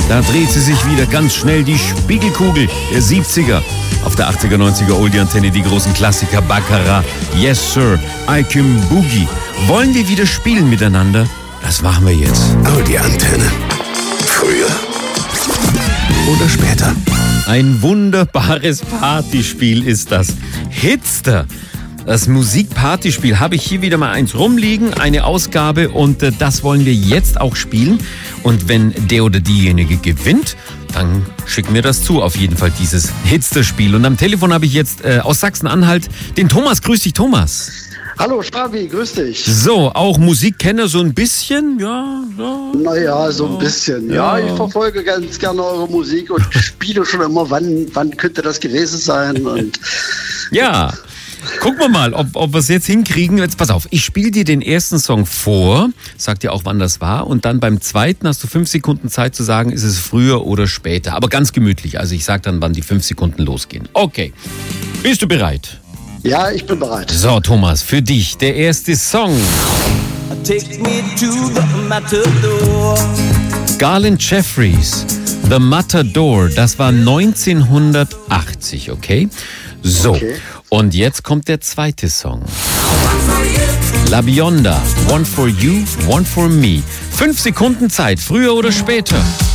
Da dreht sie sich wieder ganz schnell die Spiegelkugel der 70er. Auf der 80er, 90er Oldie-Antenne die großen Klassiker Baccarat, Yes Sir, I Can Boogie. Wollen wir wieder spielen miteinander? Das machen wir jetzt. Audi-Antenne. Früher oder später? Ein wunderbares Partyspiel ist das. Hitster. Das Musikpartyspiel, habe ich hier wieder mal eins rumliegen, eine Ausgabe, und das wollen wir jetzt auch spielen. Und wenn der oder diejenige gewinnt, dann schicken wir das zu, auf jeden Fall dieses Hitster-Spiel. Und am Telefon habe ich jetzt aus Sachsen-Anhalt den Thomas. Grüß dich, Thomas. Hallo Strabi, grüß dich. So, auch Musikkenner so ein bisschen? Ja. Naja, so ein bisschen. Ja, ich verfolge ganz gerne eure Musik und spiele schon immer, wann könnte das gewesen sein. Und ja. Gucken wir mal, ob wir es jetzt hinkriegen. Jetzt pass auf, ich spiele dir den ersten Song vor, sag dir auch, wann das war, und dann beim zweiten hast du 5 Sekunden Zeit zu sagen, ist es früher oder später. Aber ganz gemütlich, also ich sag dann, wann die 5 Sekunden losgehen. Okay, bist du bereit? Ja, ich bin bereit. So, Thomas, für dich der erste Song. Take me to the Matador. Garland Jeffries, The Matador, das war 1980, okay? So, Okay. Und jetzt kommt der zweite Song. La Bionda, One for You, One for Me. 5 Sekunden Zeit, früher oder später?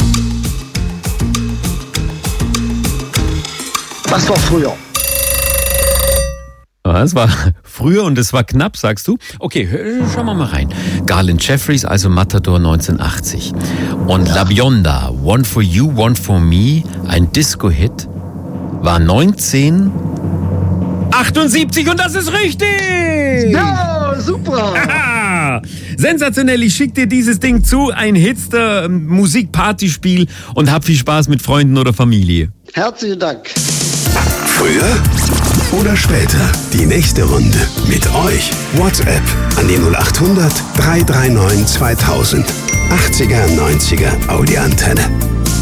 Das war früher. Es war früher und es war knapp, sagst du? Okay, schauen wir mal rein. Garland Jeffries, also Matador 1980. Und La Bionda, One for You, One for Me, ein Disco-Hit, war 1978, und das ist richtig! Ja, super. Ah, sensationell, ich schicke dir dieses Ding zu, ein Hitster Musikpartyspiel, und hab viel Spaß mit Freunden oder Familie. Herzlichen Dank. Früher oder später? Die nächste Runde mit euch. WhatsApp an die 0800 339 2000. 80er, 90er Audi-Antenne.